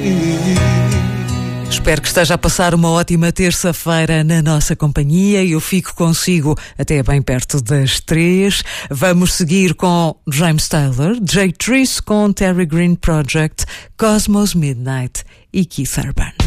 Espero que esteja a passar uma ótima terça-feira na nossa companhia. Eu fico consigo até bem perto das 3. Vamos seguir com James Taylor, Jay Trees com Terry Green Project, Cosmos Midnight e Keith Urban.